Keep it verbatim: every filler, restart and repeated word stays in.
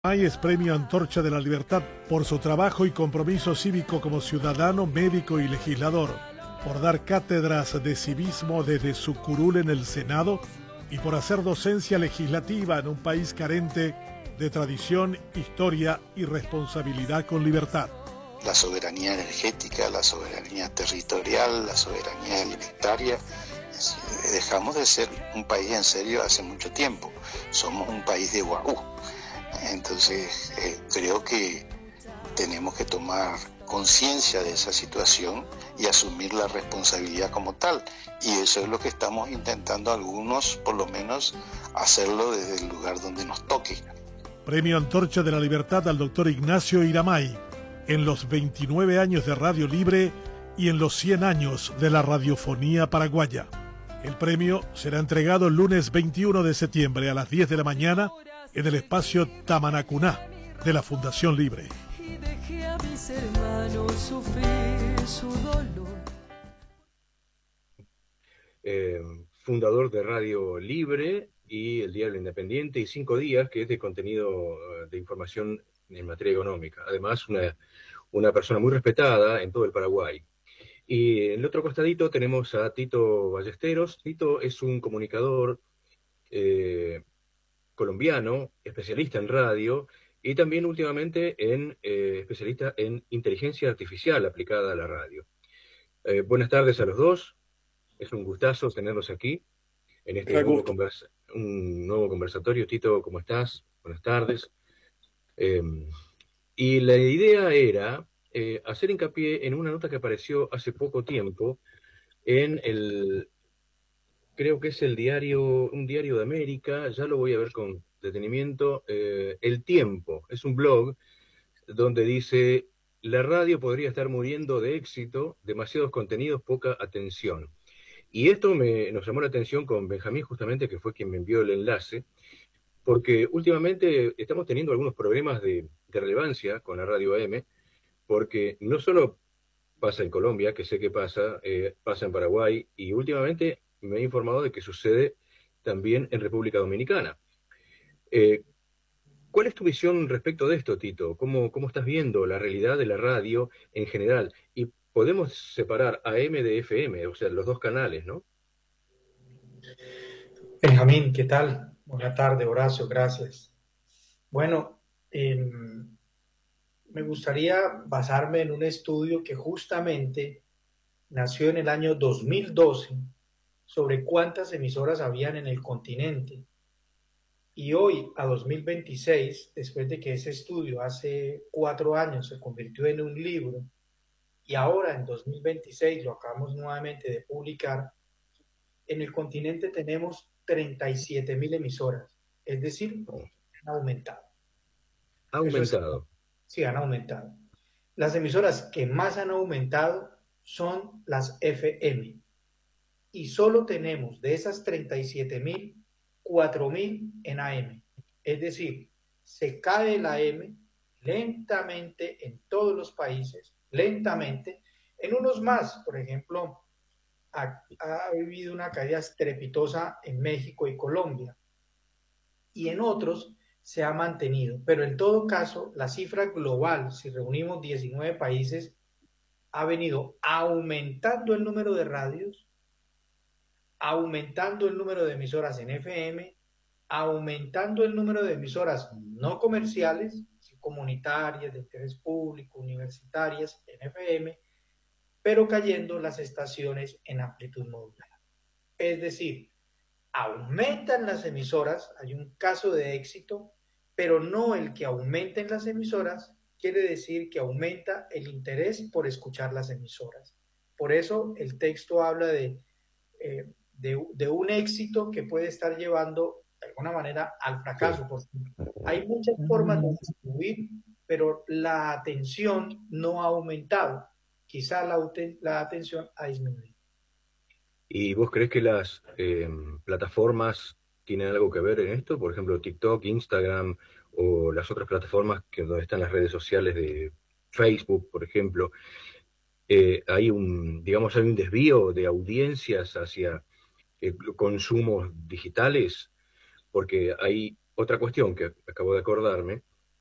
Iramay es Premio Antorcha de la Libertad por su trabajo y compromiso cívico como ciudadano, médico y legislador, por dar cátedras de civismo desde su curul en el Senado y por hacer docencia legislativa en un país carente de tradición, historia y responsabilidad con libertad. La soberanía energética, la soberanía territorial, la soberanía alimentaria. Dejamos de ser un país en serio hace mucho tiempo. Somos un país de guagú. Entonces, eh, creo que tenemos que tomar conciencia de esa situación y asumir la responsabilidad como tal. Y eso es lo que estamos intentando algunos, por lo menos, hacerlo desde el lugar donde nos toque. Premio Antorcha de la Libertad al doctor Ignacio Iramay, en los veintinueve años de Radio Libre y en los cien años de la radiofonía paraguaya. El premio será entregado el lunes veintiuno de septiembre a las diez de la mañana en el espacio Tamanacuná de la Fundación Libre. Y dejé a mis hermanos sufrir su dolor. Eh, fundador de Radio Libre y el Diario Independiente y Cinco Días, que es de contenido de información en materia económica. Además, una, una persona muy respetada en todo el Paraguay. Y en el otro costadito tenemos a Tito Ballesteros. Tito es un comunicador eh, colombiano, especialista en radio y también últimamente en, eh, especialista en inteligencia artificial aplicada a la radio. Eh, buenas tardes a los dos. Es un gustazo tenerlos aquí en este nuevo, conversa un nuevo conversatorio. Tito, ¿cómo estás? Buenas tardes. Eh, y la idea era eh, hacer hincapié en una nota que apareció hace poco tiempo en el, creo que es el diario, un diario de América, ya lo voy a ver con detenimiento, eh, El Tiempo, es un blog donde dice: la radio podría estar muriendo de éxito, demasiados contenidos, poca atención. Y esto me, nos llamó la atención con Benjamín, justamente, que fue quien me envió el enlace, porque últimamente estamos teniendo algunos problemas de, de relevancia con la radio A M, porque no solo pasa en Colombia, que sé que pasa, eh, pasa en Paraguay, y últimamente me he informado de que sucede también en República Dominicana. Eh, ¿Cuál es tu visión respecto de esto, Tito? ¿Cómo, cómo estás viendo la realidad de la radio en general? Y podemos separar A M de F M, o sea, los dos canales, ¿no? Benjamín, ¿qué tal? Buenas tardes, Horacio, gracias. Bueno, eh, me gustaría basarme en un estudio que justamente nació en el año dos mil doce sobre cuántas emisoras habían en el continente. Y hoy, a dos mil veintiséis, después de que ese estudio hace cuatro años se convirtió en un libro, y ahora en dos mil veintiséis lo acabamos nuevamente de publicar, en el continente tenemos treinta y siete mil emisoras, es decir, han aumentado. Ha aumentado. Es, sí, han aumentado. Las emisoras que más han aumentado son las F M, y solo tenemos de esas treinta y siete mil, cuatro mil en A M. Es decir, se cae la A M lentamente en todos los países, lentamente. En unos más, por ejemplo, ha, ha habido una caída estrepitosa en México y Colombia, y en otros se ha mantenido. Pero en todo caso, la cifra global, si reunimos diecinueve países, ha venido aumentando el número de radios, aumentando el número de emisoras en F M, aumentando el número de emisoras no comerciales, comunitarias, de interés público, universitarias en F M, pero cayendo las estaciones en amplitud modular. Es decir, aumentan las emisoras, hay un caso de éxito, pero no el que aumenten las emisoras quiere decir que aumenta el interés por escuchar las emisoras. Por eso el texto habla de eh, De, de un éxito que puede estar llevando de alguna manera al fracaso, porque hay muchas formas de distribuir, pero la atención no ha aumentado, quizá la, la atención ha disminuido. ¿Y vos crees que las eh, plataformas tienen algo que ver en esto? Por ejemplo, TikTok, Instagram o las otras plataformas que donde están las redes sociales de Facebook, por ejemplo. Eh, hay un, digamos, hay un desvío de audiencias hacia Eh, consumos digitales, porque hay otra cuestión que acabo de acordarme,